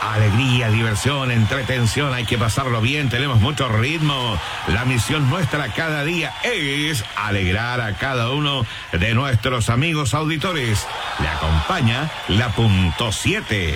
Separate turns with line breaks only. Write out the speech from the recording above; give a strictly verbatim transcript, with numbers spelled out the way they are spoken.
Alegría, diversión, entretención, hay que pasarlo bien, tenemos mucho ritmo. La misión nuestra cada día es alegrar a cada uno de nuestros amigos auditores. Le acompaña la punto siete.